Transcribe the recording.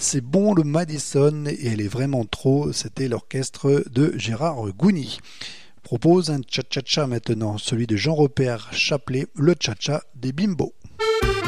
C'est bon le Madison et elle est vraiment trop. C'était l'orchestre de Gérard Gouny. Propose un cha-cha-cha maintenant, celui de Jean-Robert Chapelet, le cha-cha des bimbos.